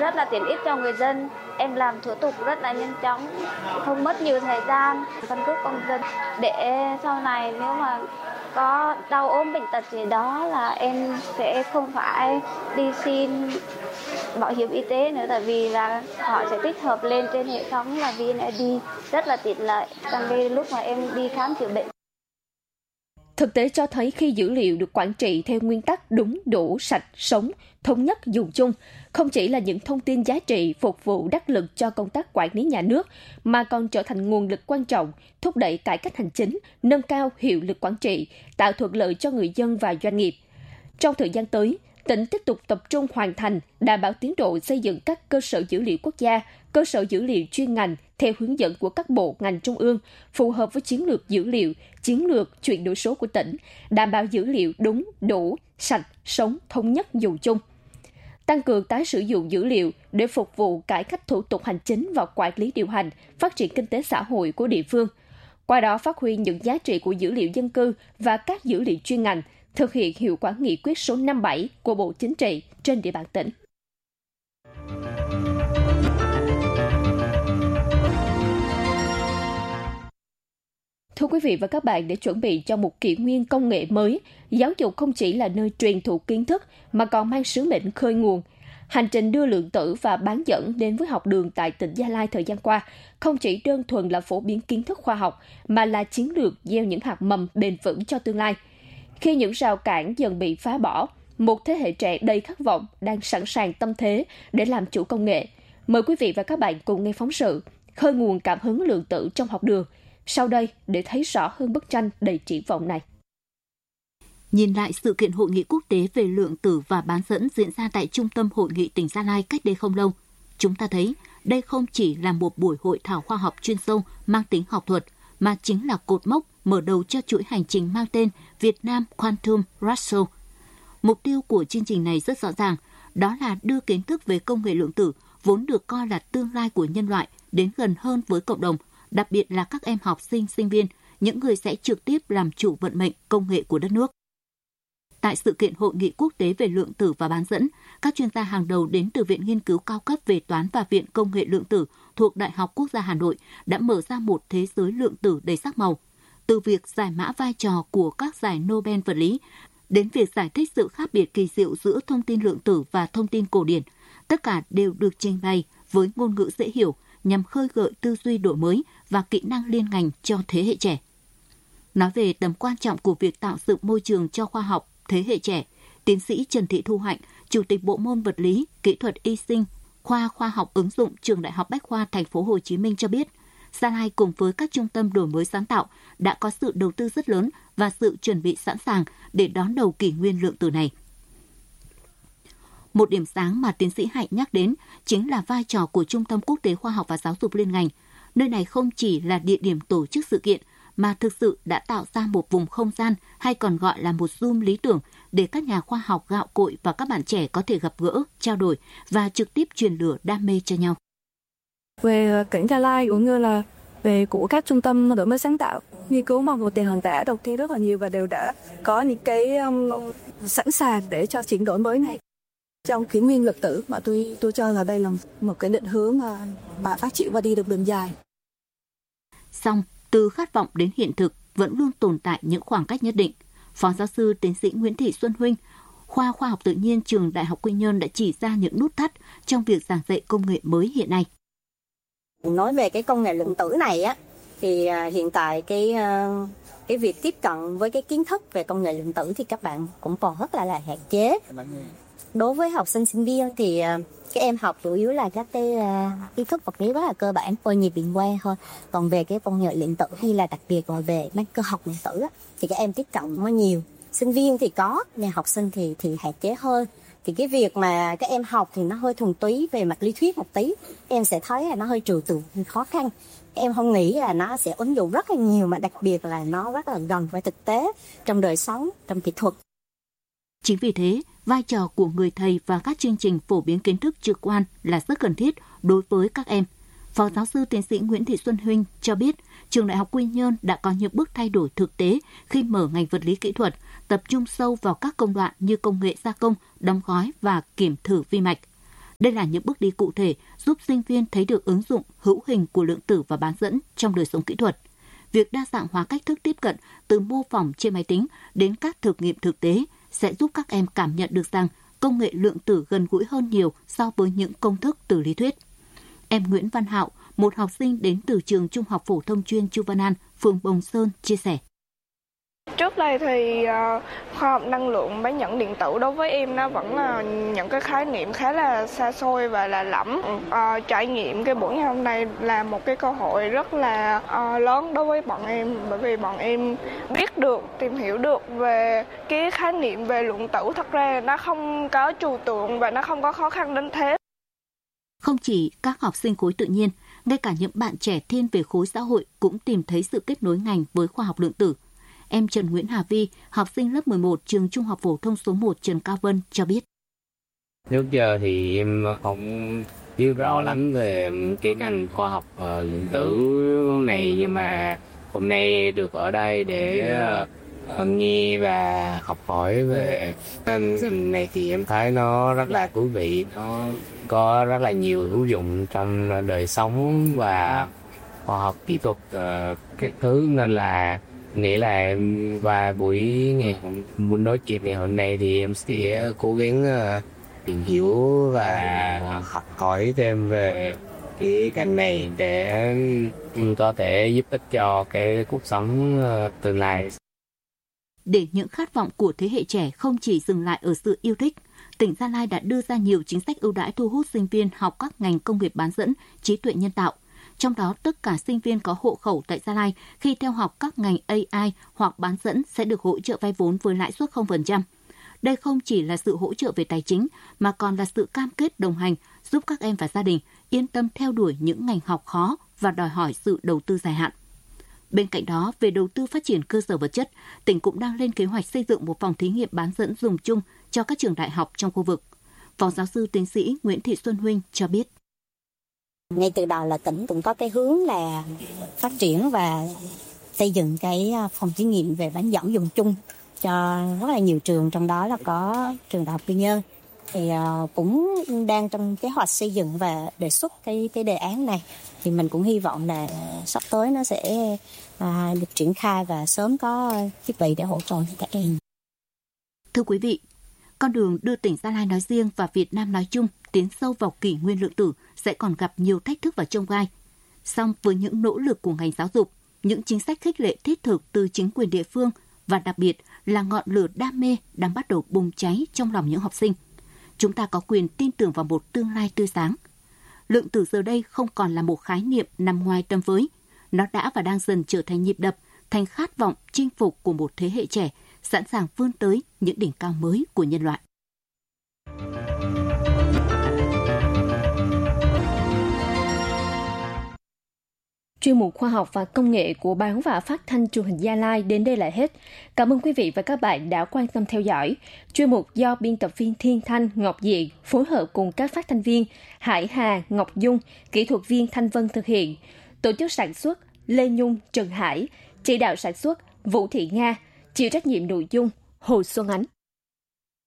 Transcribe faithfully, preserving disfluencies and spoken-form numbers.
rất là tiện ích cho người dân. Em làm thủ tục rất là nhanh chóng, không mất nhiều thời gian. Căn cước công dân để sau này nếu mà có đau ốm bệnh tật gì đó là em sẽ không phải đi xin bảo hiểm y tế nữa, tại vì là họ sẽ tích hợp lên trên hệ thống là vê en i đê, rất là tiện lợi trong cái lúc mà em đi khám chữa bệnh. Thực tế cho thấy khi dữ liệu được quản trị theo nguyên tắc đúng, đủ, sạch, sống, thống nhất, dùng chung, không chỉ là những thông tin giá trị phục vụ đắc lực cho công tác quản lý nhà nước, mà còn trở thành nguồn lực quan trọng, thúc đẩy cải cách hành chính, nâng cao hiệu lực quản trị, tạo thuận lợi cho người dân và doanh nghiệp. Trong thời gian tới, tỉnh tiếp tục tập trung hoàn thành, đảm bảo tiến độ xây dựng các cơ sở dữ liệu quốc gia, cơ sở dữ liệu chuyên ngành theo hướng dẫn của các bộ ngành trung ương, phù hợp với chiến lược dữ liệu, chiến lược chuyển đổi số của tỉnh, đảm bảo dữ liệu đúng, đủ, sạch, sống, thống nhất, dùng chung. Tăng cường tái sử dụng dữ liệu để phục vụ cải cách thủ tục hành chính và quản lý điều hành, phát triển kinh tế xã hội của địa phương. Qua đó phát huy những giá trị của dữ liệu dân cư và các dữ liệu chuyên ngành, thực hiện hiệu quả nghị quyết số năm mươi bảy của Bộ Chính trị trên địa bàn tỉnh. Thưa quý vị và các bạn, để chuẩn bị cho một kỷ nguyên công nghệ mới, giáo dục không chỉ là nơi truyền thụ kiến thức mà còn mang sứ mệnh khơi nguồn. Hành trình đưa lượng tử và bán dẫn đến với học đường tại tỉnh Gia Lai thời gian qua không chỉ đơn thuần là phổ biến kiến thức khoa học mà là chiến lược gieo những hạt mầm bền vững cho tương lai. Khi những rào cản dần bị phá bỏ, một thế hệ trẻ đầy khát vọng đang sẵn sàng tâm thế để làm chủ công nghệ. Mời quý vị và các bạn cùng nghe phóng sự Khơi nguồn cảm hứng lượng tử trong học đường. Sau đây để thấy rõ hơn bức tranh đầy triển vọng này. Nhìn lại sự kiện hội nghị quốc tế về lượng tử và bán dẫn diễn ra tại Trung tâm Hội nghị tỉnh Gia Lai cách đây không lâu, chúng ta thấy đây không chỉ là một buổi hội thảo khoa học chuyên sâu mang tính học thuật, mà chính là cột mốc mở đầu cho chuỗi hành trình mang tên Việt Nam Quantum Russell. Mục tiêu của chương trình này rất rõ ràng, đó là đưa kiến thức về công nghệ lượng tử, vốn được coi là tương lai của nhân loại, đến gần hơn với cộng đồng, đặc biệt là các em học sinh, sinh viên, những người sẽ trực tiếp làm chủ vận mệnh công nghệ của đất nước. Tại sự kiện Hội nghị quốc tế về lượng tử và bán dẫn, các chuyên gia hàng đầu đến từ Viện Nghiên cứu Cao cấp về Toán và Viện Công nghệ Lượng tử thuộc Đại học Quốc gia Hà Nội đã mở ra một thế giới lượng tử đầy sắc màu. Từ việc giải mã vai trò của các giải Nobel vật lý, đến việc giải thích sự khác biệt kỳ diệu giữa thông tin lượng tử và thông tin cổ điển, tất cả đều được trình bày với ngôn ngữ dễ hiểu nhằm khơi gợi tư duy đổi mới và kỹ năng liên ngành cho thế hệ trẻ. Nói về tầm quan trọng của việc tạo dựng môi trường cho khoa học thế hệ trẻ, tiến sĩ Trần Thị Thu Hạnh, Chủ tịch Bộ môn Vật lý, Kỹ thuật y sinh, khoa Khoa học ứng dụng Trường Đại học Bách khoa Thành phố Hồ Chí Minh cho biết, Gia Lai cùng với các trung tâm đổi mới sáng tạo đã có sự đầu tư rất lớn và sự chuẩn bị sẵn sàng để đón đầu kỷ nguyên lượng tử này. Một điểm sáng mà tiến sĩ Hạnh nhắc đến chính là vai trò của Trung tâm Quốc tế Khoa học và Giáo dục liên ngành. Nơi này không chỉ là địa điểm tổ chức sự kiện, mà thực sự đã tạo ra một vùng không gian hay còn gọi là một Zoom lý tưởng để các nhà khoa học gạo cội và các bạn trẻ có thể gặp gỡ, trao đổi và trực tiếp truyền lửa đam mê cho nhau. Về tỉnh Gia Lai cũng như là về của các trung tâm đổi mới sáng tạo, nghiên cứu mong một tiền hoàn trả đầu tiên rất là nhiều và đều đã có những cái um, sẵn sàng để cho chuyển đổi mới này. Trong kỷ nguyên lượng tử mà tôi tôi cho là đây là một cái định hướng mà, mà phát triển và đi được đường dài. Song từ khát vọng đến hiện thực vẫn luôn tồn tại những khoảng cách nhất định. Phó giáo sư tiến sĩ Nguyễn Thị Xuân Huynh, khoa Khoa học tự nhiên Trường Đại học Quy Nhơn đã chỉ ra những nút thắt trong việc giảng dạy công nghệ mới hiện nay. Nói về cái công nghệ lượng tử này á, thì hiện tại cái cái việc tiếp cận với cái kiến thức về công nghệ lượng tử thì các bạn cũng còn rất là là hạn chế. Đối với học sinh sinh viên thì các em học chủ yếu là các cái uh, kiến thức vật lý rất là cơ bản, phôi nhiệt điện quang thôi. Còn về cái công nghệ lượng tử hay là đặc biệt là về mấy cơ học lượng tử á, thì các em tiếp cận nó nhiều. Sinh viên thì có, nhưng học sinh thì thì hạn chế hơn. Thì cái việc mà các em học thì nó hơi thuần túy về mặt lý thuyết một tí, em sẽ thấy là nó hơi trừu tượng, khó khăn. Em không nghĩ là nó sẽ ứng dụng rất là nhiều, mà đặc biệt là nó rất là gần với thực tế trong đời sống, trong kỹ thuật. Chính vì thế, vai trò của người thầy và các chương trình phổ biến kiến thức trực quan là rất cần thiết đối với các em. Phó giáo sư tiến sĩ Nguyễn Thị Xuân Huynh cho biết, Trường Đại học Quy Nhơn đã có những bước thay đổi thực tế khi mở ngành vật lý kỹ thuật, tập trung sâu vào các công đoạn như công nghệ gia công, đóng gói và kiểm thử vi mạch. Đây là những bước đi cụ thể giúp sinh viên thấy được ứng dụng hữu hình của lượng tử và bán dẫn trong đời sống kỹ thuật. Việc đa dạng hóa cách thức tiếp cận từ mô phỏng trên máy tính đến các thực nghiệm thực tế sẽ giúp các em cảm nhận được rằng công nghệ lượng tử gần gũi hơn nhiều so với những công thức từ lý thuyết. Em Nguyễn Văn Hạo, một học sinh đến từ trường Trung học phổ thông chuyên Chu Văn An, phường Bồng Sơn, chia sẻ. Trước đây thì uh, khoa học năng lượng bán dẫn điện tử đối với em nó vẫn là những cái khái niệm khá là xa xôi và là lẫm. Uh, trải nghiệm cái buổi ngày hôm nay là một cái cơ hội rất là uh, lớn đối với bọn em, bởi vì bọn em biết được, tìm hiểu được về cái khái niệm về lượng tử. Thật ra nó không có trừu tượng và nó không có khó khăn đến thế. Không chỉ các học sinh khối tự nhiên, ngay cả những bạn trẻ thiên về khối xã hội cũng tìm thấy sự kết nối ngành với khoa học lượng tử. Em Trần Nguyễn Hà Vi, học sinh lớp mười một trường Trung học phổ thông số một Trần Cao Vân cho biết. Trước giờ thì em không biết rõ lắm về cái ngành khoa học uh, lượng tử này, nhưng mà hôm nay được ở đây để uh, nghe và học hỏi về ngành này thì em thấy nó rất là thú vị, nó có rất là nhiều ứng dụng trong đời sống và khoa học kỹ thuật uh, các thứ, nên là nghĩ là và buổi ngày muốn nói chuyện ngày hôm nay thì em sẽ cố gắng uh, tìm hiểu và học hỏi thêm về cái ngành này để có thể giúp ích cho cái cuộc sống uh, tương lai. Để những khát vọng của thế hệ trẻ không chỉ dừng lại ở sự yêu thích, tỉnh Gia Lai đã đưa ra nhiều chính sách ưu đãi thu hút sinh viên học các ngành công nghiệp bán dẫn, trí tuệ nhân tạo. Trong đó, tất cả sinh viên có hộ khẩu tại Gia Lai khi theo học các ngành a i hoặc bán dẫn sẽ được hỗ trợ vay vốn với lãi suất không phần trăm. Đây không chỉ là sự hỗ trợ về tài chính, mà còn là sự cam kết đồng hành giúp các em và gia đình yên tâm theo đuổi những ngành học khó và đòi hỏi sự đầu tư dài hạn. Bên cạnh đó, về đầu tư phát triển cơ sở vật chất, tỉnh cũng đang lên kế hoạch xây dựng một phòng thí nghiệm bán dẫn dùng chung cho các trường đại học trong khu vực. Phó giáo sư tiến sĩ Nguyễn Thị Xuân Huynh cho biết. Ngay từ đầu là tỉnh cũng có cái hướng là phát triển và xây dựng cái phòng thí nghiệm về bán dẫn dùng chung cho rất là nhiều trường, trong đó là có trường Đại học Quy Nhơn. Thì cũng đang trong kế hoạch xây dựng và đề xuất cái cái đề án này. Thì mình cũng hy vọng là sắp tới nó sẽ à, được triển khai và sớm có thiết bị để hỗ trợ các em. Thưa quý vị, con đường đưa tỉnh Gia Lai nói riêng và Việt Nam nói chung tiến sâu vào kỷ nguyên lượng tử sẽ còn gặp nhiều thách thức và chông gai. Song với những nỗ lực của ngành giáo dục, những chính sách khích lệ thiết thực từ chính quyền địa phương và đặc biệt là ngọn lửa đam mê đang bắt đầu bùng cháy trong lòng những học sinh, chúng ta có quyền tin tưởng vào một tương lai tươi sáng. Lượng tử giờ đây không còn là một khái niệm nằm ngoài tầm với. Nó đã và đang dần trở thành nhịp đập, thành khát vọng chinh phục của một thế hệ trẻ, sẵn sàng vươn tới những đỉnh cao mới của nhân loại. Chuyên mục Khoa học và Công nghệ của Báo và Phát thanh Truyền hình Gia Lai đến đây là hết. Cảm ơn quý vị và các bạn đã quan tâm theo dõi. Chuyên mục do biên tập viên Thiên Thanh, Ngọc Diện phối hợp cùng các phát thanh viên Hải Hà, Ngọc Dung, kỹ thuật viên Thanh Vân thực hiện. Tổ chức sản xuất Lê Nhung, Trần Hải, chỉ đạo sản xuất Vũ Thị Nga, chịu trách nhiệm nội dung Hồ Xuân Ánh.